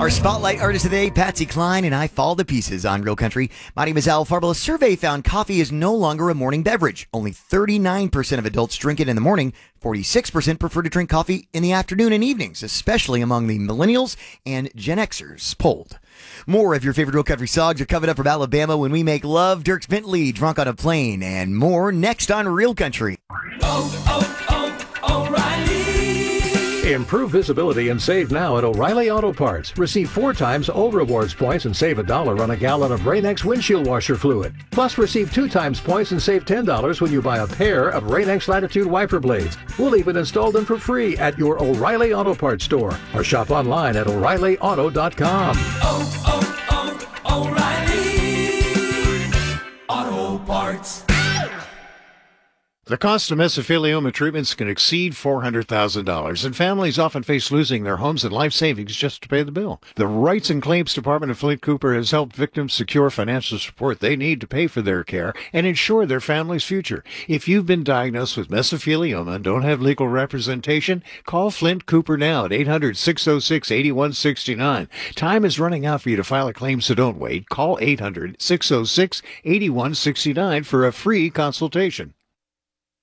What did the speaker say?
Our spotlight artist today, Patsy Cline, and I fall to pieces on Real Country. My name is Al Farble. A survey found coffee is no longer a morning beverage. Only 39% of adults drink it in the morning. 46% prefer to drink coffee in the afternoon and evenings, especially among the millennials and Gen Xers polled. More of your favorite Real Country songs are coming up from Alabama when we make love. Dierks Bentley, Drunk on a Plane, and more next on Real Country. O'Reilly. Improve visibility and save now at O'Reilly Auto Parts. Receive 4 times O Rewards points and save $1 on a gallon of Rain-X windshield washer fluid. Plus, receive 2 times points and save $10 when you buy a pair of Rain-X Latitude wiper blades. We'll even install them for free at your O'Reilly Auto Parts store or shop online at O'ReillyAuto.com. O'Reilly Auto Parts. The cost of mesothelioma treatments can exceed $400,000, and families often face losing their homes and life savings just to pay the bill. The Rights and Claims Department of Flint Cooper has helped victims secure financial support they need to pay for their care and ensure their family's future. If you've been diagnosed with mesothelioma and don't have legal representation, call Flint Cooper now at 800-606-8169. Time is running out for you to file a claim, so don't wait. Call 800-606-8169 for a free consultation.